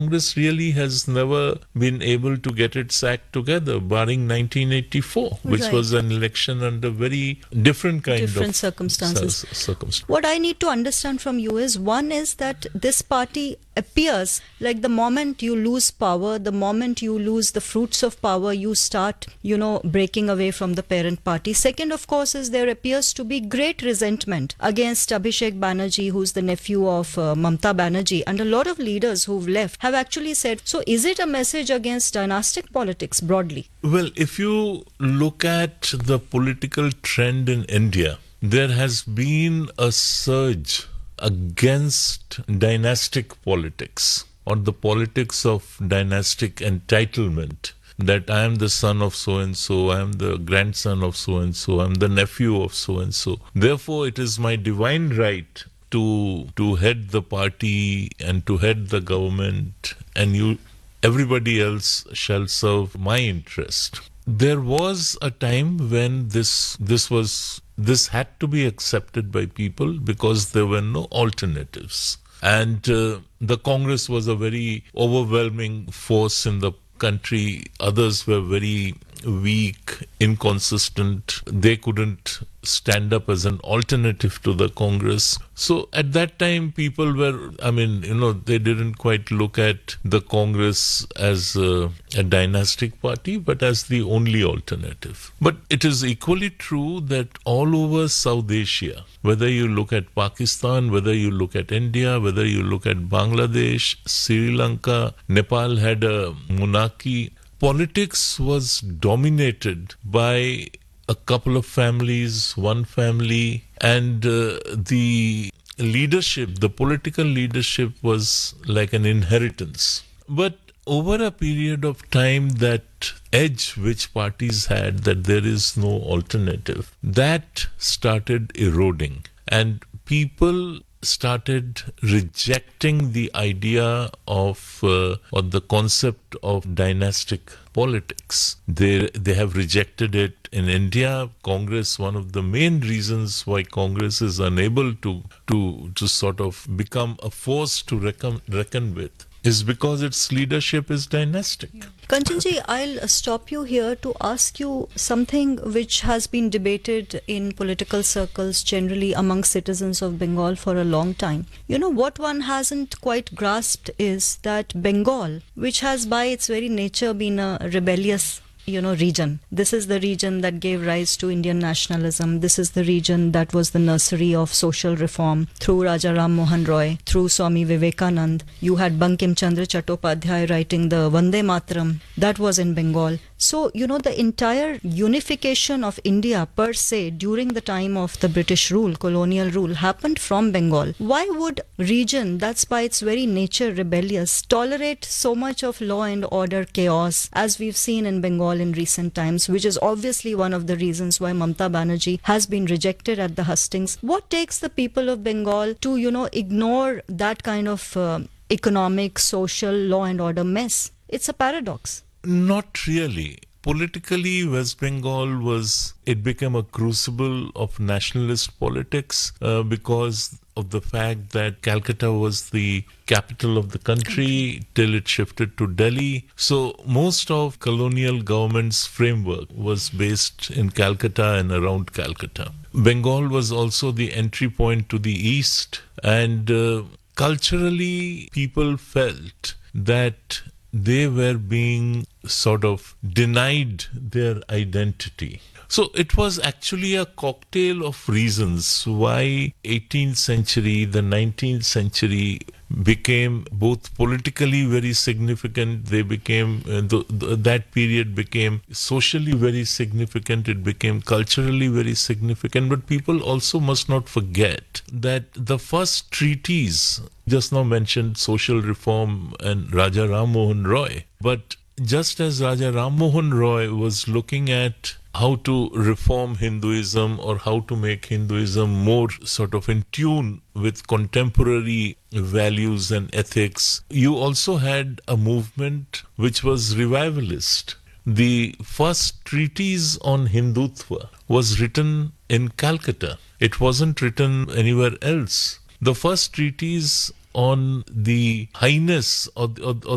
Congress really has never been able to get its act together, barring 1984, which Right. was an election under very different kind Different of circumstances. circumstances. What I need to understand from you is, one is that this party appears like the moment you lose power, the moment you lose the fruits of power, you start, breaking away from the parent party. Second, of course, is there appears to be great resentment against Abhishek Banerjee, who's the nephew of Mamta Banerjee, and a lot of leaders who've left have actually said, so is it a message against dynastic politics broadly? Well, if you look at the political trend in India, there has been a surge against dynastic politics or the politics of dynastic entitlement. That I am the son of so and so, I am the grandson of so and so, I am the nephew of so and so. Therefore, it is my divine right to head the party and to head the government, and everybody else shall serve my interest. There was a time when this had to be accepted by people because there were no alternatives. And the Congress was a very overwhelming force in the country. Others were very weak, inconsistent. They couldn't stand up as an alternative to the Congress. So at that time, people were, they didn't quite look at the Congress as a dynastic party, but as the only alternative. But it is equally true that all over South Asia, whether you look at Pakistan, whether you look at India, whether you look at Bangladesh, Sri Lanka, Nepal had a monarchy, politics was dominated by a couple of families, one family, and the political leadership was like an inheritance. But over a period of time, that edge which parties had, that there is no alternative, that started eroding. And people started rejecting the idea of or the concept of dynastic politics. They have rejected it in India. Congress, one of the main reasons why Congress is unable to sort of become a force to reckon with is because its leadership is dynastic. Kanchanji, I'll stop you here to ask you something which has been debated in political circles generally among citizens of Bengal for a long time. What one hasn't quite grasped is that Bengal, which has by its very nature been a rebellious region. This is the region that gave rise to Indian nationalism. This is the region that was the nursery of social reform through Raja Ram Mohan Roy, through Swami Vivekanand. You had Bankim Chandra Chattopadhyay writing the Vande Mataram. That was in Bengal. So, the entire unification of India per se during the time of the British rule, colonial rule, happened from Bengal. Why would region that's by its very nature rebellious tolerate so much of law and order chaos as we've seen in Bengal in recent times, which is obviously one of the reasons why Mamta Banerjee has been rejected at the hustings? What takes the people of Bengal to, ignore that kind of economic, social, law and order mess? It's a paradox. Not really. Politically, West Bengal became a crucible of nationalist politics because of the fact that Calcutta was the capital of the country till it shifted to Delhi. So most of colonial government's framework was based in Calcutta and around Calcutta. Bengal was also the entry point to the east, and culturally people felt that they were being sort of denied their identity. So it was actually a cocktail of reasons why 18th century, the 19th century became both politically very significant. They became, that period became socially very significant. It became culturally very significant. But people also must not forget that the first treaties, just now mentioned social reform and Raja Ram Mohan Roy, but just as Raja Ram Mohan Roy was looking at how to reform Hinduism or how to make Hinduism more sort of in tune with contemporary values and ethics, you also had a movement which was revivalist. The first treatise on Hindutva was written in Calcutta. It wasn't written anywhere else. The first treatise on the highness or